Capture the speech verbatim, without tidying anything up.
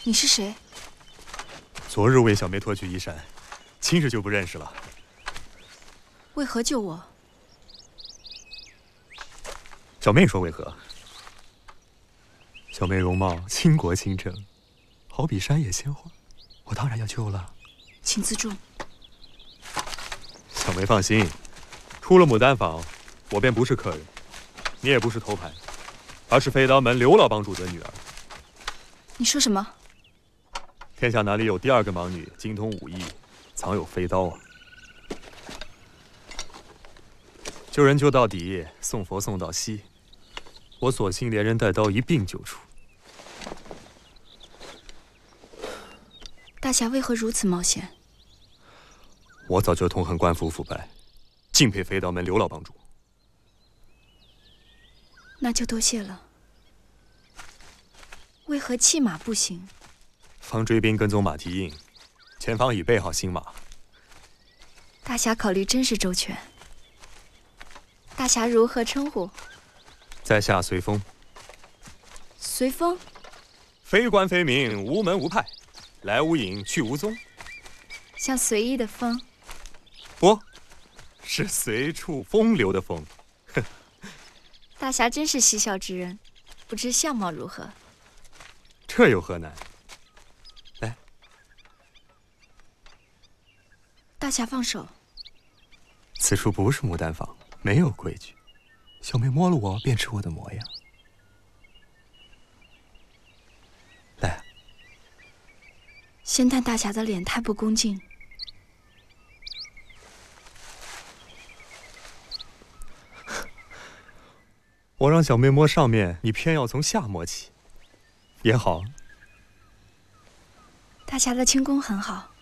你是谁？ 昨日为小妹脱去衣衫，今日就不认识了。 为何救我？ 小妹说为何？小妹容貌倾国倾城，好比山野鲜花，我当然要救了。 请自重。 小妹放心，出了牡丹坊，我便不是客人，你也不是头牌，而是飞刀门刘老帮主的女儿。 你说什么？ 天下哪里有第二个盲女精通武艺，藏有飞刀啊？救人救到底，送佛送到西，我索性连人带刀一并救出。 大侠为何如此冒险？ 我早就痛恨官府腐败，敬佩飞刀门刘老帮主。 那就多谢了。为何弃马不行？ 方追兵跟踪马蹄印，前方已备好新马。 大侠考虑真是周全。大侠如何称呼？ 在下随风。 随风。 非官非民，无门无派，来无影，去无踪。 像随意的风。 不，是随处风流的风。 大侠真是嬉笑之人，不知相貌如何？ 这有何难？来， 大侠放手。 此处不是牡丹坊，没有规矩。小妹摸了我，便是我的模样。来， 仙丹大侠的脸太不恭敬。 我让小妹摸上面，你偏要从下摸起，也好。 大侠的轻功很好。